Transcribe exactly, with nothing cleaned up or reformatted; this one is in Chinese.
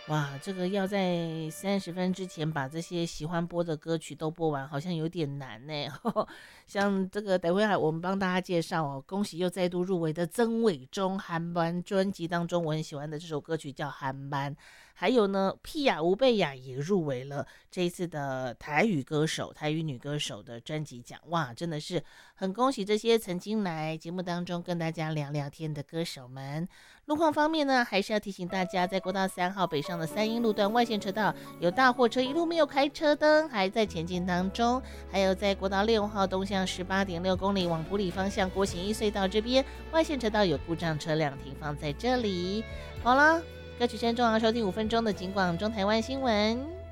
哇，这个要在三十分之前把这些喜欢播的歌曲都播完，好像有点难呢。像这个，等会儿我们帮大家介绍哦，恭喜又再度入围的曾伟忠韩班专辑当中，我很喜欢的这首歌曲叫《韩班》，还有呢，屁雅吴贝雅也入围了这一次的台语歌手、台语女歌手的专辑奖。哇，真的是很恭喜这些曾经来节目当中跟大家聊聊天的歌手们。路况方面呢，还是要提醒大家，在国道三号北上的三英路段外线车道有大货车一路没有开车灯，还在前进当中。还有在国道六号东向十八点六公里往埔里方向国行一隧道这边，外线车道有故障车辆停放在这里。好了，歌曲声中要收听五分钟的警广中台湾新闻。